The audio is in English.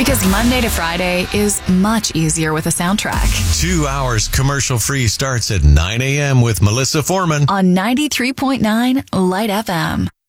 Because Monday to Friday is much easier with a soundtrack. 2 hours commercial-free starts at 9 a.m. with Melissa Foreman on 93.9 Light FM.